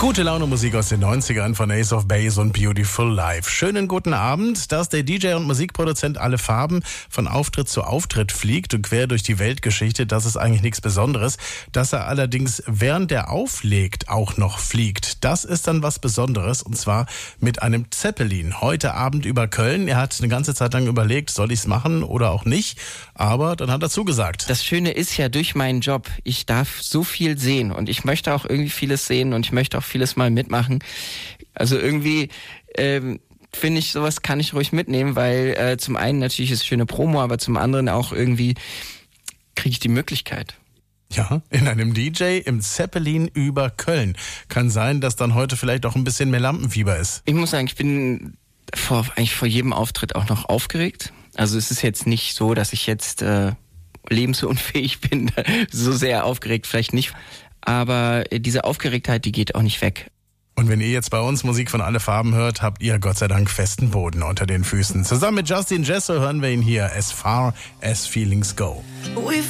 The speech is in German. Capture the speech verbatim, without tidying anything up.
Gute Laune Musik aus den neunzigern von Ace of Base und Beautiful Life. Schönen guten Abend, dass der D J und Musikproduzent Alle Farben von Auftritt zu Auftritt fliegt und quer durch die Weltgeschichte, das ist eigentlich nichts Besonderes. Dass er allerdings während er auflegt auch noch fliegt, das ist dann was Besonderes, und zwar mit einem Zeppelin. Heute Abend über Köln. Er hat eine ganze Zeit lang überlegt, soll ich es machen oder auch nicht, aber dann hat er zugesagt. Das Schöne ist ja, durch meinen Job, ich darf so viel sehen und ich möchte auch irgendwie vieles sehen und ich möchte auch vieles mal mitmachen. Also irgendwie ähm, finde ich, sowas kann ich ruhig mitnehmen, weil äh, zum einen natürlich ist es schöne Promo, aber zum anderen auch irgendwie kriege ich die Möglichkeit. Ja, in einem D J im Zeppelin über Köln. Kann sein, dass dann heute vielleicht auch ein bisschen mehr Lampenfieber ist. Ich muss sagen, ich bin vor, eigentlich vor jedem Auftritt auch noch aufgeregt. Also es ist jetzt nicht so, dass ich jetzt äh, lebensunfähig bin, so sehr aufgeregt vielleicht nicht. Aber diese Aufgeregtheit, die geht auch nicht weg. Und wenn ihr jetzt bei uns Musik von Alle Farben hört, habt ihr Gott sei Dank festen Boden unter den Füßen. Zusammen mit Justin Jesso hören wir ihn hier, As Far As Feelings Go.